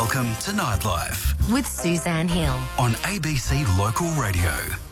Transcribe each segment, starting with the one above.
Welcome to Nightlife with Suzanne Hill on ABC Local Radio.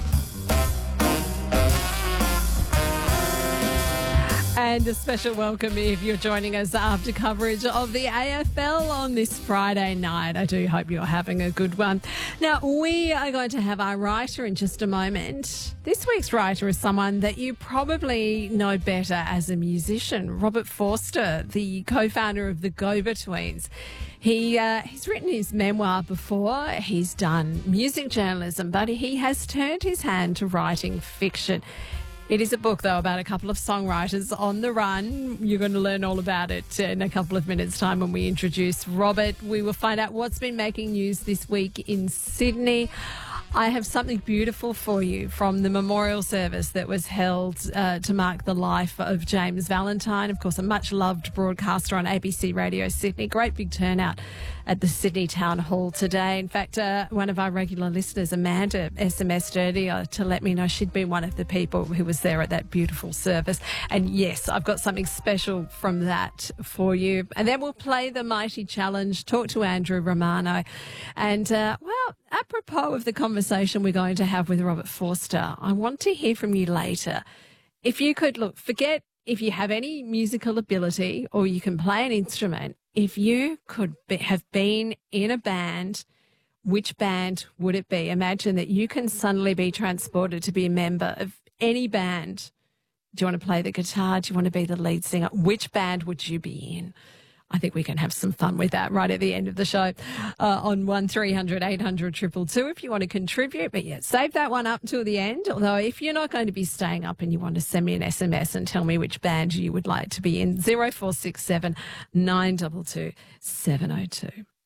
And a special welcome if you're joining us after coverage of the AFL on this Friday night. I do hope you're having a good one. Now, we are going to have our writer in just a moment. This week's writer is someone that you probably know better as a musician, Robert Forster, the co-founder of the Go-Betweens. He's written his memoir before. He's done music journalism, but he has turned his hand to writing fiction. It is a book, though, about a couple of songwriters on the run. You're going to learn all about it in a couple of minutes' time when we introduce Robert. We will find out what's been making news this week in Sydney. I have something beautiful for you from the memorial service that was held to mark the life of James Valentine, of course, a much-loved broadcaster on ABC Radio Sydney. Great big turnout at the Sydney Town Hall today. In fact, one of our regular listeners, Amanda, SMS'd earlier to let me know she'd been one of the people who was there at that beautiful service. And yes, I've got something special from that for you. And then we'll play the Mighty Challenge, talk to Andrew Romano. And, well, apropos of the conversation we're going to have with Robert Forster, I want to hear from you later. If you could, look, forget if you have any musical ability or you can play an instrument, if you could have been in a band, which band would it be? Imagine that you can suddenly be transported to be a member of any band. Do you want to play the guitar? Do you want to be the lead singer? Which band would you be in? I think we can have some fun with that right at the end of the show on 1300 800 222 if you want to contribute. But yeah, save that one up till the end. Although if you're not going to be staying up and you want to send me an SMS and tell me which band you would like to be in, 0467 922 702.